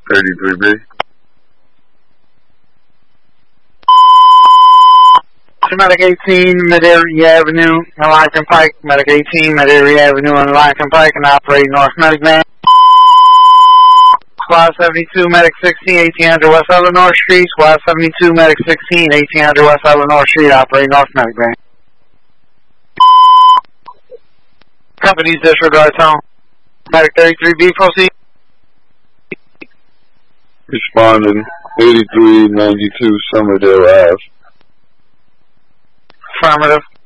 33B. Medic 18, Mid-Area Avenue, and Lincoln Pike. Medic 18, Mid-Area Avenue, and Lincoln Pike, and operate North Medic Van. Squad 72, Medic 16, 1800 West Eleanor Street. Squad 72, Medic 16, 1800 West Eleanor Street, operate North Medic Van. Companies disregard tone. Medic 33B, proceed. Responding 8392 Summerdale Ave. Affirmative.